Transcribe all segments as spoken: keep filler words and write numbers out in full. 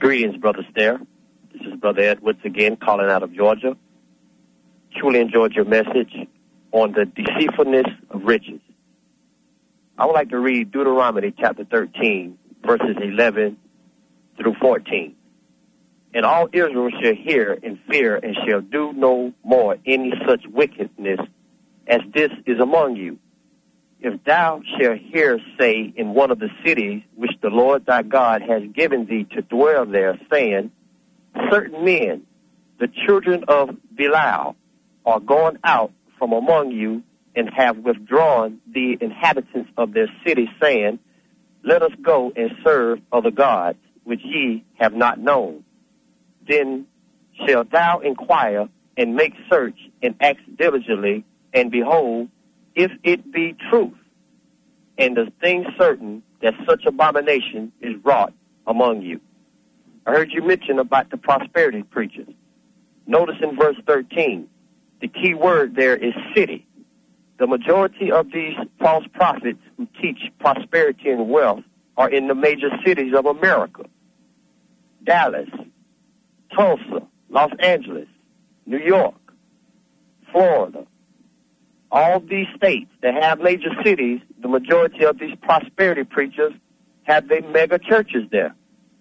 Greetings, Brother Stair. This is Brother Edwards again, calling out of Georgia. Truly enjoyed your message on the deceitfulness of riches. I would like to read Deuteronomy chapter thirteen, verses eleven through fourteen. And all Israel shall hear and fear, and shall do no more any such wickedness as this is among you. If thou shalt hear say in one of the cities which the Lord thy God has given thee to dwell there, saying, certain men, the children of Belial, are gone out from among you, and have withdrawn the inhabitants of their city, saying, let us go and serve other gods, which ye have not known. Then shalt thou inquire, and make search, and ask diligently, and behold, if it be truth, and the thing certain that such abomination is wrought among you. I heard you mention about the prosperity preachers. Notice in verse thirteen, the key word there is city. The majority of these false prophets who teach prosperity and wealth are in the major cities of America. Dallas, Tulsa, Los Angeles, New York, Florida. All these states that have major cities, the majority of these prosperity preachers have their mega churches there.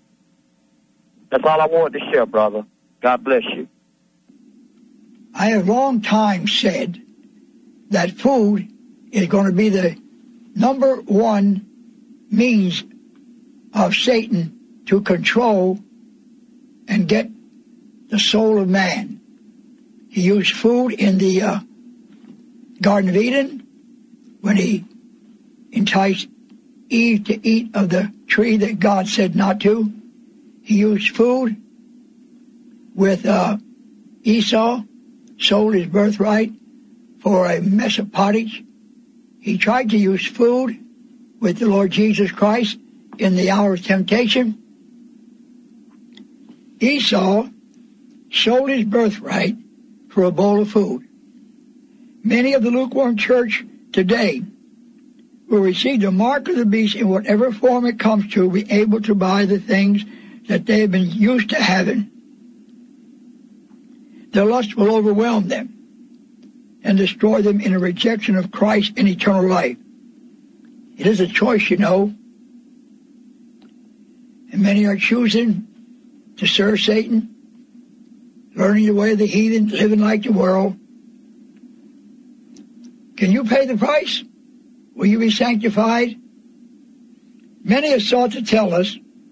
That's all I wanted to share, brother. God bless you. I have long time said that food is going to be the number one means of Satan to control and get the soul of man. He used food in the uh, Garden of Eden when he enticed Eve to eat of the tree that God said not to. He used food with uh, Esau, sold his birthright for a mess of pottage. He tried to use food with the Lord Jesus Christ in the hour of temptation. Esau sold his birthright for a bowl of food. Many of the lukewarm church today will receive the mark of the beast in whatever form it comes to, be able to buy the things that they have been used to having. Their lust will overwhelm them and destroy them in a rejection of Christ and eternal life. It is a choice, you know. And many are choosing to serve Satan, learning the way of the heathen, living like the world. Can you pay the price? Will you be sanctified? Many have sought to tell us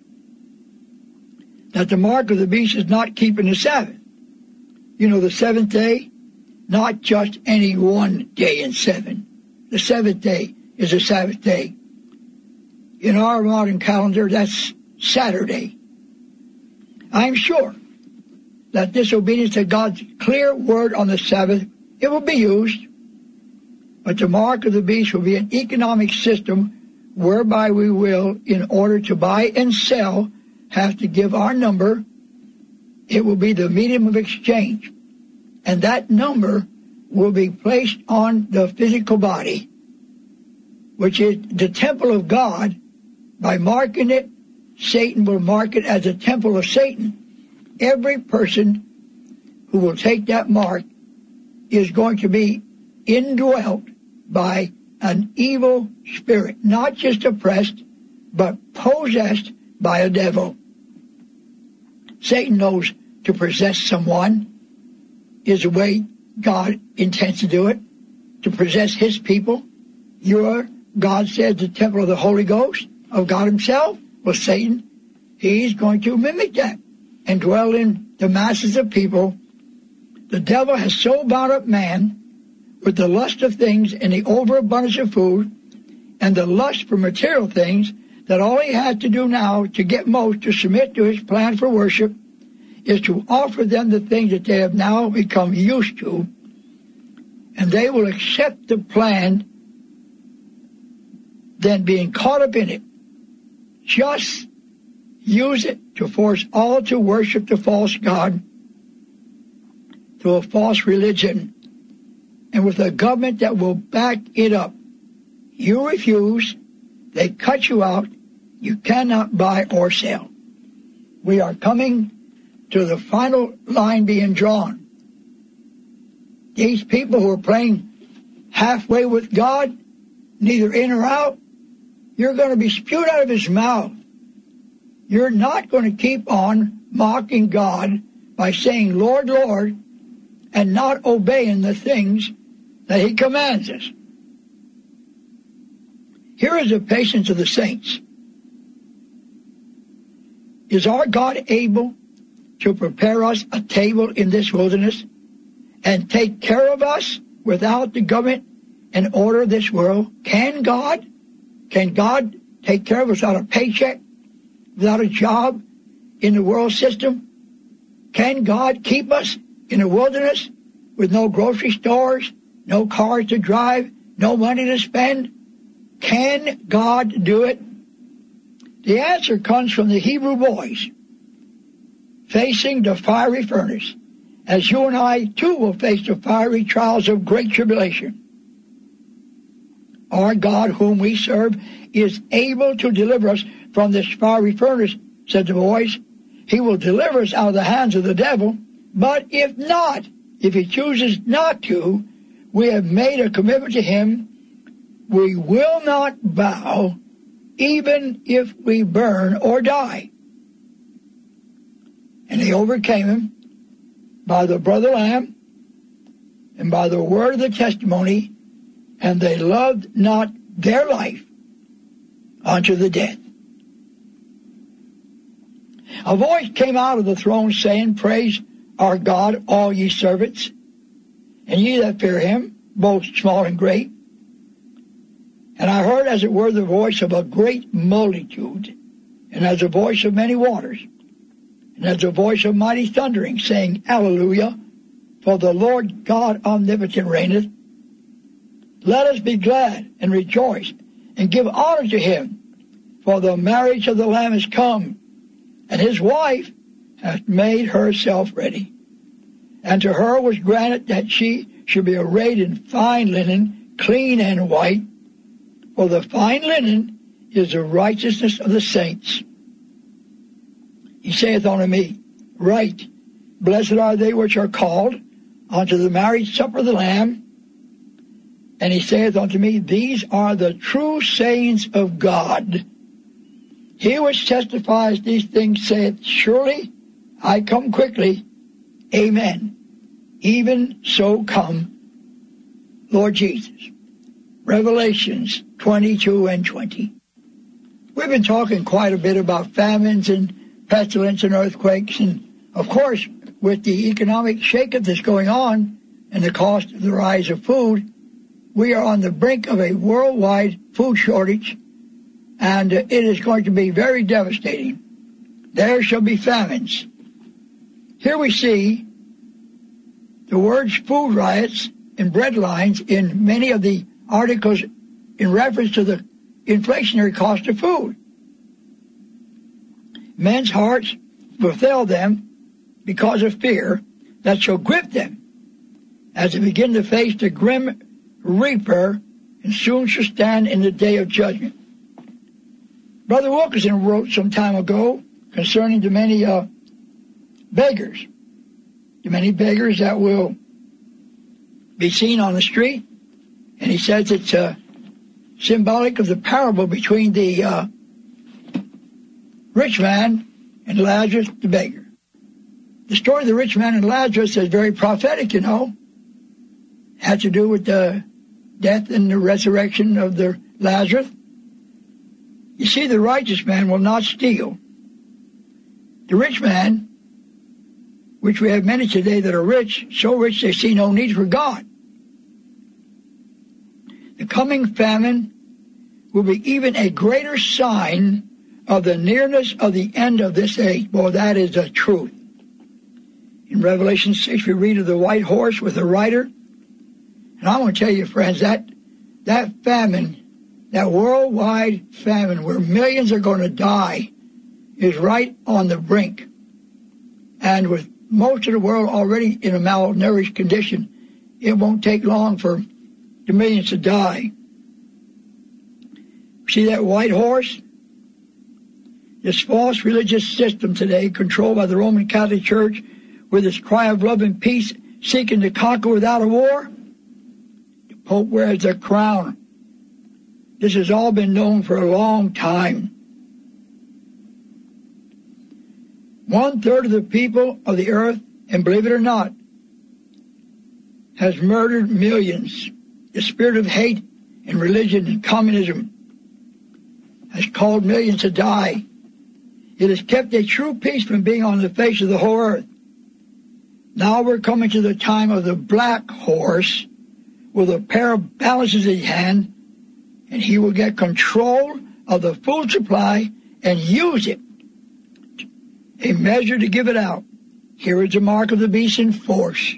that the mark of the beast is not keeping the Sabbath. You know, the seventh day, not just any one day in seven. The seventh day is a Sabbath day. In our modern calendar, that's Saturday. I'm sure that disobedience to God's clear word on the Sabbath, it will be used. But the mark of the beast will be an economic system whereby we will, in order to buy and sell, have to give our number. It will be the medium of exchange. And that number will be placed on the physical body, which is the temple of God. By marking it, Satan will mark it as a temple of Satan. Every person who will take that mark is going to be indwelt by an evil spirit, not just oppressed, but possessed by a devil. Satan knows to possess someone is the way God intends to do it, to possess his people. You are, God says, the temple of the Holy Ghost, of God himself. Well, Satan, he's going to mimic that and dwell in the masses of people. The devil has so bound up man with the lust of things and the overabundance of food and the lust for material things that all he has to do now to get most to submit to his plan for worship is to offer them the things that they have now become used to, and they will accept the plan, then being caught up in it. Just use it to force all to worship the false god through a false religion, and with a government that will back it up. You refuse, they cut you out, you cannot buy or sell. we are coming to the final line being drawn. These people who are playing halfway with God, neither in or out, you're going to be spewed out of his mouth. You're not going to keep on mocking God by saying, Lord, Lord, and not obeying the things that he commands us. Here is the patience of the saints. Is our God able to prepare us a table in this wilderness and take care of us without the government and order of this world? Can God? Can God take care of us without a paycheck, without a job in the world system? Can God keep us in the wilderness with no grocery stores, no cars to drive, no money to spend? Can God do it? The answer comes from the Hebrew boys facing the fiery furnace, as you and I too will face the fiery trials of great tribulation. Our God, whom we serve, is able to deliver us from this fiery furnace, said the boys. He will deliver us out of the hands of the devil, but if not, if he chooses not to, we have made a commitment to him. We will not bow, even if we burn or die. And they overcame him by the blood of the Lamb and by the word of the testimony, and they loved not their life unto the death. A voice came out of the throne saying, Praise our God, all ye servants, and ye that fear him, both small and great. And I heard, as it were, the voice of a great multitude, and as the voice of many waters, and as the voice of mighty thundering, saying, Alleluia, for the Lord God omnipotent reigneth. Let us be glad and rejoice, and give honor to him, for the marriage of the Lamb is come, and his wife hath made herself ready. And to her was granted that she should be arrayed in fine linen, clean and white, for the fine linen is the righteousness of the saints. He saith unto me, Right, blessed are they which are called unto the marriage supper of the Lamb. And he saith unto me, These are the true sayings of God. He which testifies these things saith, Surely I come quickly. Amen. Even so come, Lord Jesus. Revelations twenty-two and twenty. We've been talking quite a bit about famines and pestilence and earthquakes, and of course, with the economic shakeup that's going on and the cost of the rise of food, we are on the brink of a worldwide food shortage, and it is going to be very devastating. There shall be famines. Here we see the words food riots and bread lines in many of the articles in reference to the inflationary cost of food. Men's hearts will fail them because of fear that shall grip them as they begin to face the grim reaper and soon shall stand in the day of judgment. Brother Wilkerson wrote some time ago concerning the many uh, beggars, the many beggars that will be seen on the street, and he says it's uh, symbolic of the parable between the uh, rich man and Lazarus the beggar. The story of the rich man and Lazarus is very prophetic, you know. It had to do with the death and the resurrection of the Lazarus. You see, the righteous man will not steal. The rich man, which we have many today that are rich, so rich they see no need for God. The coming famine will be even a greater sign of the nearness of the end of this age. Boy, that is the truth. In Revelation six, we read of the white horse with a rider. And I want to tell you, friends, that that famine, that worldwide famine where millions are going to die, is right on the brink. And with most of the world already in a malnourished condition, it won't take long for the millions to die. See that white horse? This false religious system today, controlled by the Roman Catholic Church, with its cry of love and peace, seeking to conquer without a war, the Pope wears a crown. This has all been known for a long time. One-third of the people of the earth, and believe it or not, has murdered millions. The spirit of hate and religion and communism has caused millions to die. It has kept a true peace from being on the face of the whole earth. Now we're coming to the time of the black horse with a pair of balances in hand, and he will get control of the food supply and use it, a measure to give it out. Here is the mark of the beast in force.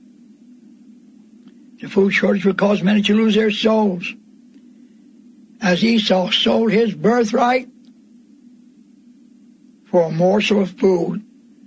The food shortage will cause many to lose their souls. As Esau sold his birthright for a morsel of food.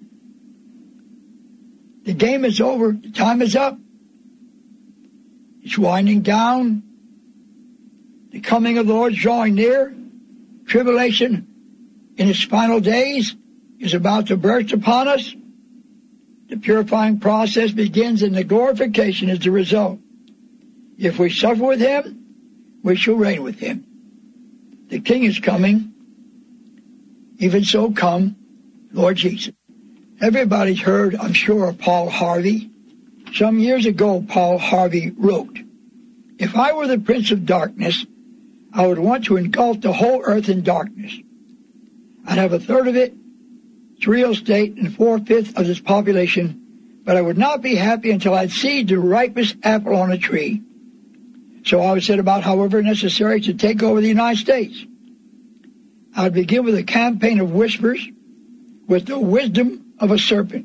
The game is over. The time is up. It's winding down. The coming of the Lord is drawing near. Tribulation in its final days is about to burst upon us. The purifying process begins, and the glorification is the result. If we suffer with him, we shall reign with him. The King is coming. Even so come, Lord Jesus. Everybody's heard, I'm sure, of Paul Harvey. Some years ago, Paul Harvey wrote, "If I were the prince of darkness, I would want to engulf the whole earth in darkness. I'd have a third of it, its real estate, and four-fifths of its population, but I would not be happy until I'd see the ripest apple on a tree. So I would set about, however necessary, to take over the United States. I would begin with a campaign of whispers, with the wisdom of a serpent.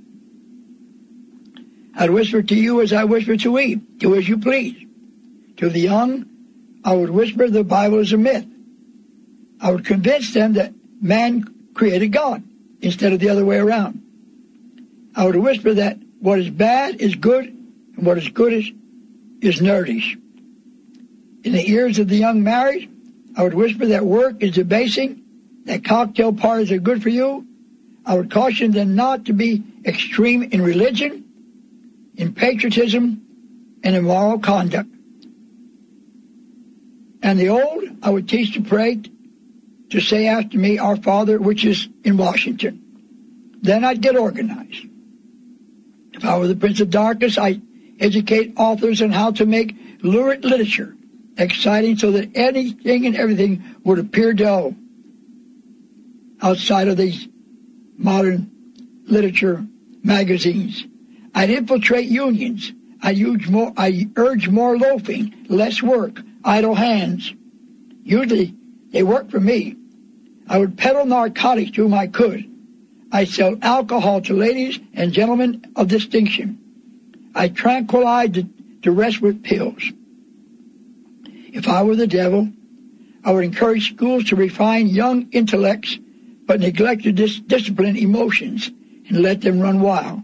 I'd whisper to you as I whisper to Eve, do as you please. To the young, I would whisper the Bible is a myth. I would convince them that man created God, instead of the other way around. I would whisper that what is bad is good, and what is good is, is nerdish. In the ears of the young married, I would whisper that work is debasing, that cocktail parties are good for you. I would caution them not to be extreme in religion, in patriotism, and in moral conduct. And the old, I would teach to pray, to say after me, Our Father, which is in Washington. Then I'd get organized. If I were the Prince of Darkness, I'd educate authors on how to make lurid literature exciting so that anything and everything would appear dull outside of these modern literature magazines. I'd infiltrate unions. I'd urge more, I urge more loafing, less work, idle hands. Usually they work for me. I would peddle narcotics to whom I could. I'd sell alcohol to ladies and gentlemen of distinction. I'd tranquilize the, the rest with pills. If I were the devil, I would encourage schools to refine young intellects, but neglect to dis- discipline emotions and let them run wild.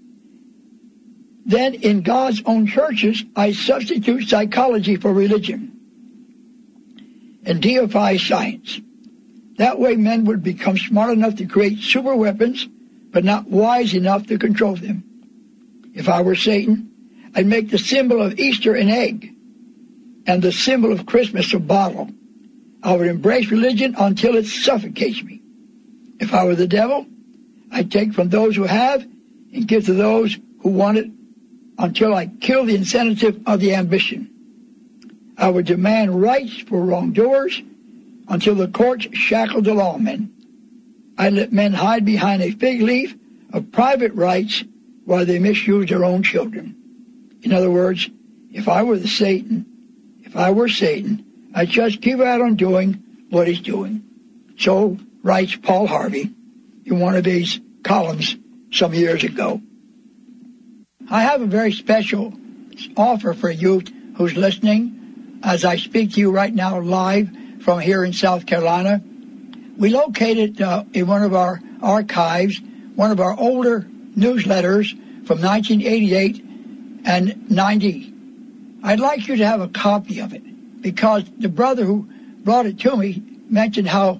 Then in God's own churches, I substitute psychology for religion and deify science. That way men would become smart enough to create super weapons, but not wise enough to control them. If I were Satan, I'd make the symbol of Easter an egg and the symbol of Christmas a bottle. I would embrace religion until it suffocates me. If I were the devil, I'd take from those who have and give to those who want it until I kill the incentive of the ambition. I would demand rights for wrongdoers until the courts shackled the lawmen. I'd let men hide behind a fig leaf of private rights while they misuse their own children. In other words, if I were the Satan, if I were Satan, I'd just keep out on doing what he's doing. So writes Paul Harvey in one of his columns some years ago. I have a very special offer for you who's listening as I speak to you right now live from here in South Carolina. We located uh, in one of our archives one of our older newsletters from nineteen eighty-eight and ninety. I'd like you to have a copy of it because the brother who brought it to me mentioned how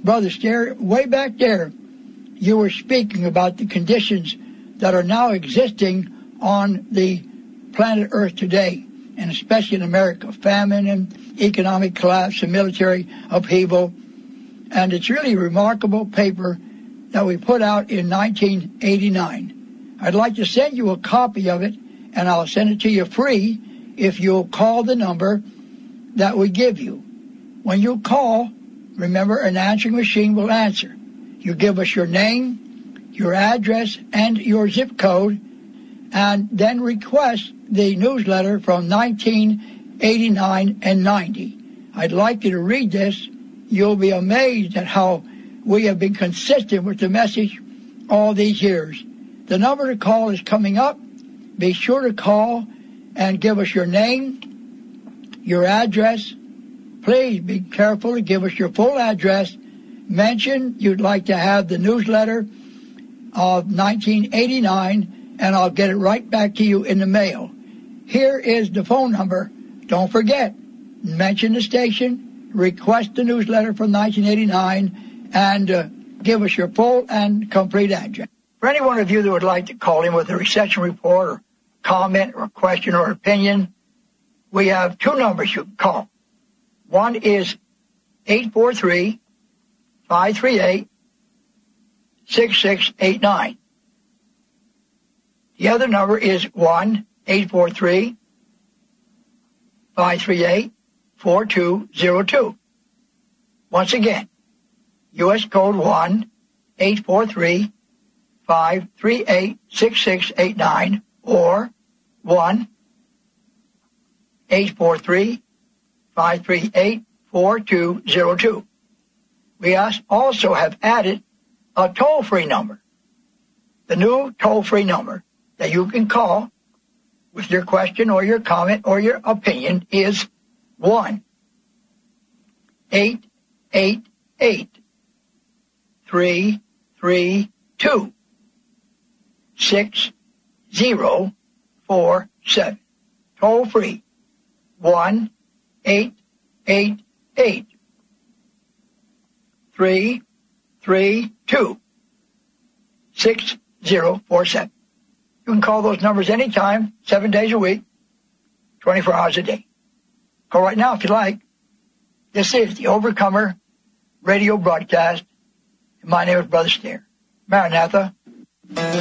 Brother Stair, way back there, you were speaking about the conditions that are now existing on the planet Earth today, and especially in America, famine and economic collapse and military upheaval. And it's really a remarkable paper that we put out in nineteen eighty-nine. I'd like to send you a copy of it, and I'll send it to you free if you'll call the number that we give you. When you call, remember, an answering machine will answer. You give us your name, your address, and your zip code, and then request the newsletter from nineteen eighty-nine and ninety. I'd like you to read this. You'll be amazed at how we have been consistent with the message all these years. The number to call is coming up. Be sure to call and give us your name, your address. Please be careful to give us your full address. Mention you'd like to have the newsletter of nineteen eighty-nine, and I'll get it right back to you in the mail. Here is the phone number. Don't forget, mention the station, request the newsletter from nineteen eighty-nine, and uh, give us your full and complete address. For any one of you that would like to call in with a recession report or comment or question or opinion, we have two numbers you can call. One is eight four three, five three eight, six six eight nine. The other number is one eight four three, five three eight, four two zero two. Once again, U S code one eight four three, five three eight, six six eight nine or one eight four three, five three eight, four two zero two. We also have added a toll-free number. The new toll-free number that you can call with your question or your comment or your opinion is one eight eight eight, three three two, six zero four seven. Toll free. one eight eight eight, three three two, six zero four seven. You can call those numbers anytime, seven days a week, twenty-four hours a day. Call right now if you like. This is the Overcomer radio broadcast. My name is Brother Stair. Maranatha.